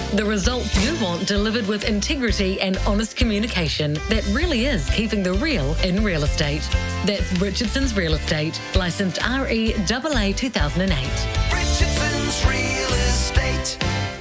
The results you want delivered with integrity and honest communication that really is keeping the real in real estate. That's Richardson's Real Estate, licensed REAA 2008. Richardson's Real Estate.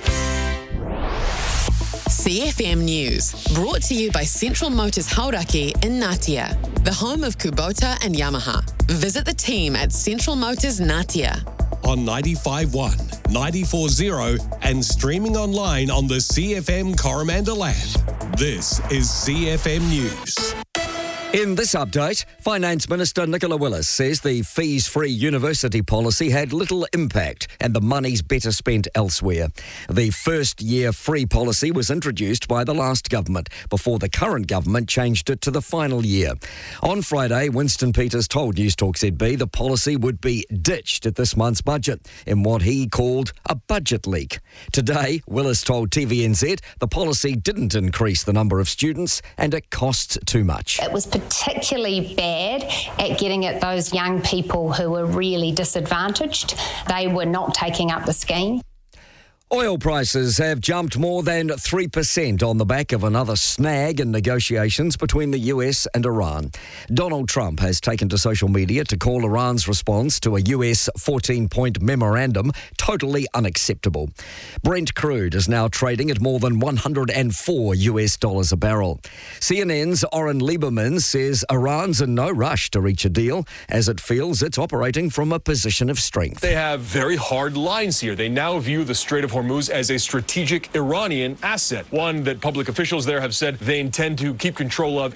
CFM News, brought to you by Central Motors Hauraki in Ngatea, the home of Kubota and Yamaha. Visit the team at Central Motors Ngatea. On 95.1, 94.0 and streaming online on the CFM Coromandel app. This is CFM News. In this update, Finance Minister Nicola Willis says the fees-free university policy had little impact and the money's better spent elsewhere. The first-year free policy was introduced by the last government before the current government changed it to the final year. On Friday, Winston Peters told Newstalk ZB the policy would be ditched at this month's budget in what he called a budget leak. Today, Willis told TVNZ the policy didn't increase the number of students and it costs too much. It was particularly bad at getting at those young people who were really disadvantaged. They were not taking up the scheme. Oil prices have jumped more than 3% on the back of another snag in negotiations between the US and Iran. Donald Trump has taken to social media to call Iran's response to a US 14-point memorandum totally unacceptable. Brent crude is now trading at more than $104 a barrel. CNN's Oren Lieberman says Iran's in no rush to reach a deal as it feels it's operating from a position of strength. They have very hard lines here. They now view the Strait of Hormuz as a strategic Iranian asset, one that public officials there have said they intend to keep control of